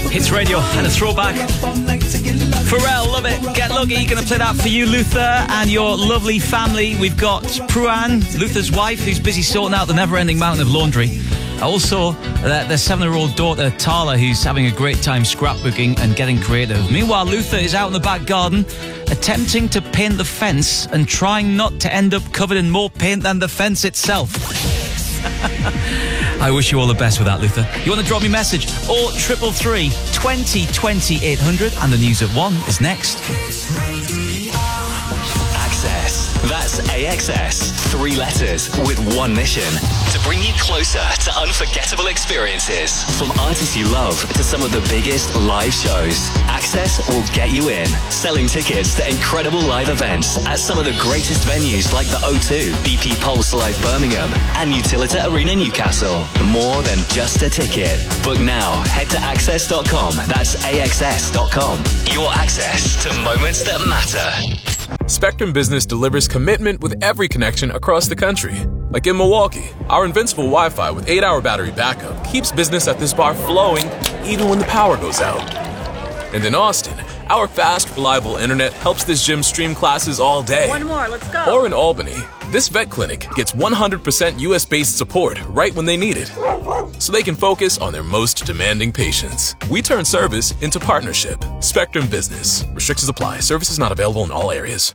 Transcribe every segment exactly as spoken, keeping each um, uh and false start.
Hits Radio and a throwback. Pharrell, love it. Get Lucky. Going to play that for you, Luther, and your lovely family. We've got Pruan, Luther's wife, who's busy sorting out the never-ending mountain of laundry. Also, uh, their seven-year-old daughter, Tala, who's having a great time scrapbooking and getting creative. Meanwhile, Luther is out in the back garden, attempting to paint the fence and trying not to end up covered in more paint than the fence itself. I wish you all the best with that, Luther. You want to drop me a message? Or triple three twenty twenty eight hundred, and the news at one is next. Access. That's A X S. Three letters with one mission. To bring you closer to unforgettable experiences. From artists you love to some of the biggest live shows. Access will get you in. Selling tickets to incredible live events at some of the greatest venues like the O two, B P Pulse Live Birmingham, and Utilita Arena Newcastle. More than just a ticket. Book now. Head to access dot com. That's A X S dot com. Your access to moments that matter. Spectrum Business delivers commitment with every connection across the country. Like in Milwaukee, our invincible Wi-Fi with eight hour battery backup keeps business at this bar flowing even when the power goes out. And in Austin, our fast, reliable internet helps this gym stream classes all day. One more, let's go. Or in Albany, this vet clinic gets one hundred percent U S-based support right when they need it, so they can focus on their most demanding patients. We turn service into partnership. Spectrum Business. Restrictions apply. Services not available in all areas.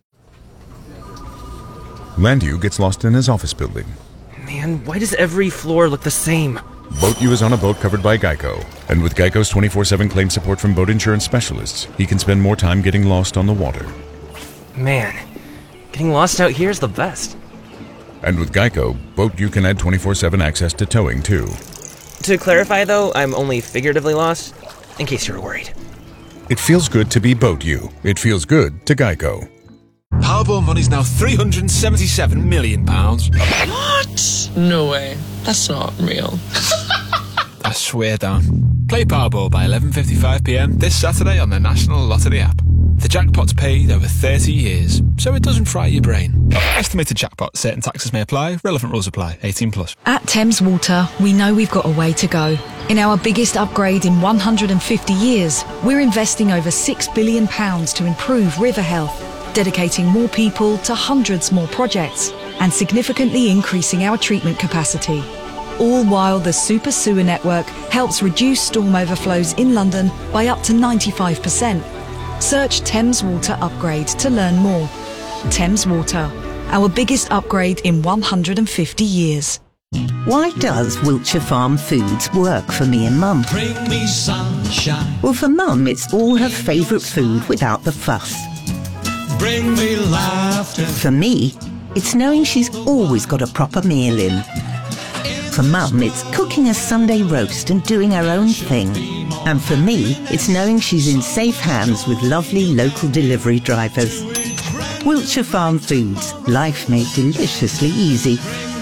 Landu gets lost in his office building. Man, why does every floor look the same? BoatU is on a boat covered by Geico. And with Geico's twenty-four seven claim support from boat insurance specialists, he can spend more time getting lost on the water. Man, getting lost out here is the best. And with Geico, BoatU can add twenty-four seven access to towing, too. To clarify, though, I'm only figuratively lost, in case you're worried. It feels good to be BoatU. It feels good to Geico. Powerball money's now three hundred seventy-seven million pounds. What? No way. That's not real. I swear down. Play Powerball by eleven fifty-five p m this Saturday on the National Lottery app. The jackpot's paid over thirty years, so it doesn't fry your brain. Estimated jackpot. Certain taxes may apply. Relevant rules apply. eighteen plus. At Thames Water, we know we've got a way to go. In our biggest upgrade in one hundred fifty years, we're investing over six billion pounds to improve river health, dedicating more people to hundreds more projects, and significantly increasing our treatment capacity. All while the Super Sewer Network helps reduce storm overflows in London by up to ninety-five percent. Search Thames Water Upgrade to learn more. Thames Water, our biggest upgrade in one hundred fifty years. Why does Wiltshire Farm Foods work for me and Mum? Bring me sunshine. Well, for Mum, it's all her favourite food without the fuss. Bring me laughter. For me, it's knowing she's always got a proper meal in. For Mum, it's cooking a Sunday roast and doing her own thing. And for me, it's knowing she's in safe hands with lovely local delivery drivers. Wiltshire Farm Foods, life made deliciously easy.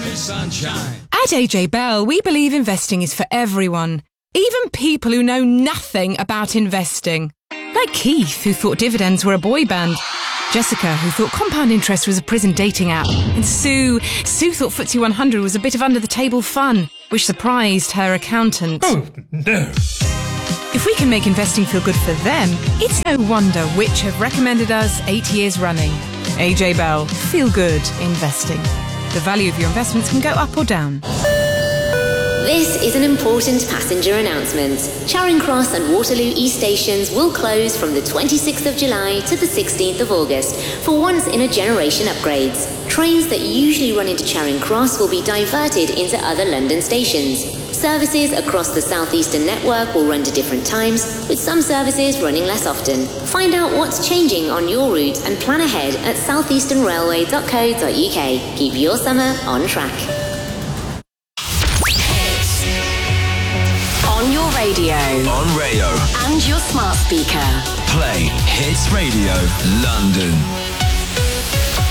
At A J Bell, we believe investing is for everyone, even people who know nothing about investing. Like Keith, who thought dividends were a boy band. Jessica, who thought compound interest was a prison dating app. And Sue, Sue thought F T S E one hundred was a bit of under-the-table fun, which surprised her accountant. Oh, no. If we can make investing feel good for them, it's no wonder which have recommended us eight years running. A J Bell, feel good investing. The value of your investments can go up or down. This is an important passenger announcement. Charing Cross and Waterloo East stations will close from the twenty-sixth of July to the sixteenth of August for once-in-a-generation upgrades. Trains that usually run into Charing Cross will be diverted into other London stations. Services across the Southeastern network will run to different times, with some services running less often. Find out what's changing on your route and plan ahead at southeastern railway dot co dot U K. Keep your summer on track. On your radio. On Rayo. And your smart speaker. Play Hits Radio London.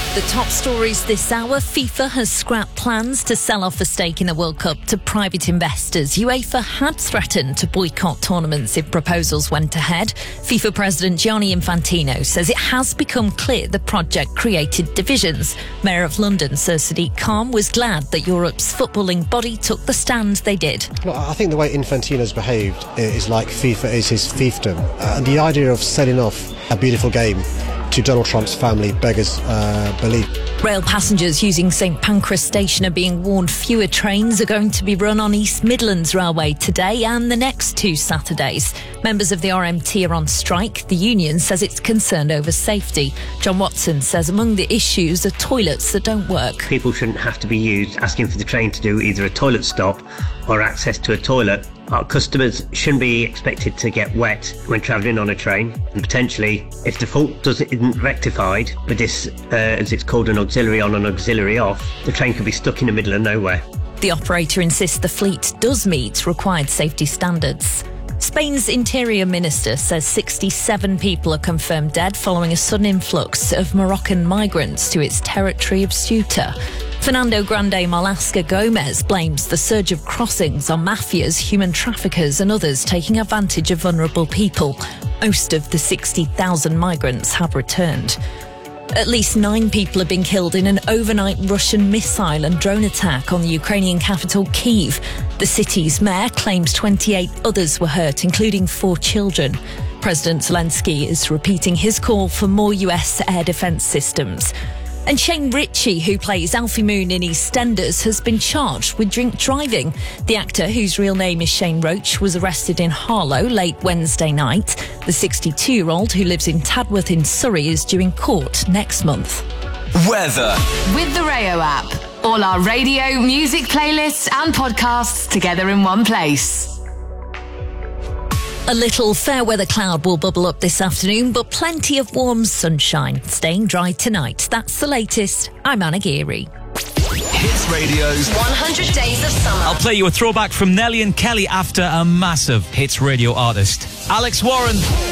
The top stories this hour. FIFA has scrapped plans to sell off a stake in the World Cup to private investors. UEFA had threatened to boycott tournaments if proposals went ahead. FIFA President Gianni Infantino says it has become clear the project created divisions. Mayor of London, Sir Sadiq Khan, was glad that Europe's footballing body took the stand they did. Well, I think the way Infantino's behaved is like FIFA is his fiefdom. Uh, and the idea of selling off a beautiful game to Donald Trump's family beggars uh, belief. Rail passengers using St Pancras Station are being warned fewer trains are going to be run on East Midlands Railway today and the next two Saturdays. Members of the R M T are on strike. The union says it's concerned over safety. John Watson says among the issues are toilets that don't work. People shouldn't have to be used asking for the train to do either a toilet stop or access to a toilet. Our customers shouldn't be expected to get wet when travelling on a train, and potentially, if the fault doesn't, isn't rectified, but this, uh, as it's called, an auxiliary on and auxiliary off, the train could be stuck in the middle of nowhere. The operator insists the fleet does meet required safety standards. Spain's Interior Minister says sixty-seven people are confirmed dead following a sudden influx of Moroccan migrants to its territory of Ceuta. Fernando Grande Marlaska Gomez blames the surge of crossings on mafias, human traffickers and others taking advantage of vulnerable people. Most of the sixty thousand migrants have returned. At least nine people have been killed in an overnight Russian missile and drone attack on the Ukrainian capital, Kyiv. The city's mayor claims twenty-eight others were hurt, including four children. President Zelensky is repeating his call for more U S air defence systems. And Shane Ritchie, who plays Alfie Moon in EastEnders, has been charged with drink driving. The actor, whose real name is Shane Roach, was arrested in Harlow late Wednesday night. The sixty-two-year-old, who lives in Tadworth in Surrey, is due in court next month. Weather. With the Rayo app. All our radio, music playlists and podcasts together in one place. A little fair weather cloud will bubble up this afternoon, but plenty of warm sunshine. Staying dry tonight. That's the latest. I'm Anna Geary. Hits Radio's one hundred Days of Summer. I'll play you a throwback from Nelly and Kelly after a massive Hits Radio artist, Alex Warren.